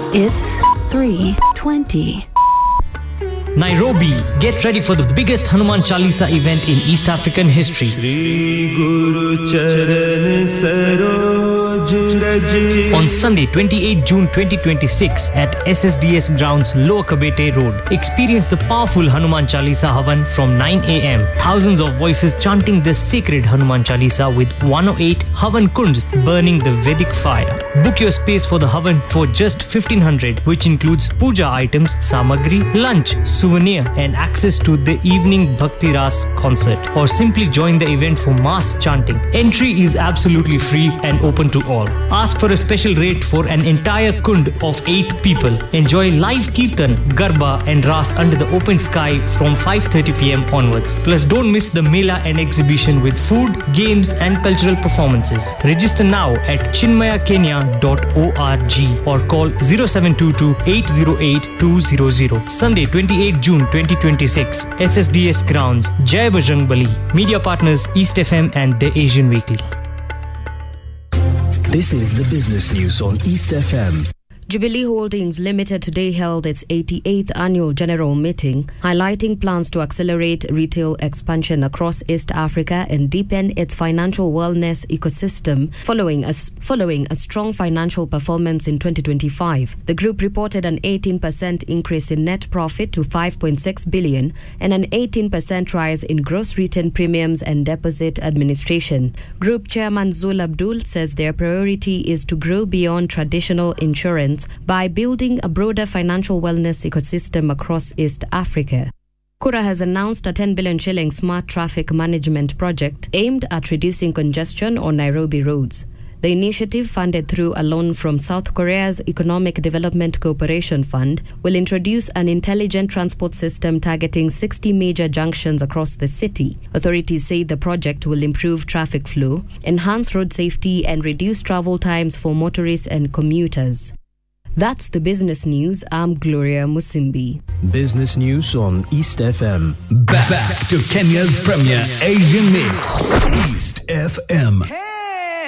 It's 3:20. Nairobi, get ready for the biggest Hanuman Chalisa event in East African history. On Sunday, 28 June 2026 at SSDS Grounds, Lower Kabete Road. Experience the powerful Hanuman Chalisa Havan from 9 a.m. Thousands of voices chanting the sacred Hanuman Chalisa with 108 Havan Kunds burning the Vedic fire. Book your space for the Havan for just 1500, which includes puja items, samagri, lunch, souvenir and access to the evening Bhakti Ras concert, or simply join the event for mass chanting. Entry is absolutely free and open to all. Ask for a special rate for an entire kund of 8 people. Enjoy live kirtan, garba and ras under the open sky from 5:30 p.m. onwards. Plus don't miss the mela and exhibition with food, games and cultural performances. Register now at chinmayakenya.org or call 0722 808 200. Sunday 28 June 2026, SSDS Grounds, Jai Bajrang Bali. Media partners East FM and The Asian Weekly. This is the business news on East FM. Jubilee Holdings Limited today held its 88th annual general meeting, highlighting plans to accelerate retail expansion across East Africa and deepen its financial wellness ecosystem following a strong financial performance in 2025. The group reported an 18% increase in net profit to 5.6 billion and an 18% rise in gross written premiums and deposit administration. Group Chairman Zul Abdul says their priority is to grow beyond traditional insurance by building a broader financial wellness ecosystem across East Africa. Kura has announced a 10 billion shilling smart traffic management project aimed at reducing congestion on Nairobi roads. The initiative, funded through a loan from South Korea's Economic Development Cooperation Fund, will introduce an intelligent transport system targeting 60 major junctions across the city. Authorities say the project will improve traffic flow, enhance road safety, and reduce travel times for motorists and commuters. That's the business news. I'm Gloria Musimbi. Business news on East FM. Back to Kenya's premier Asian mix, East FM.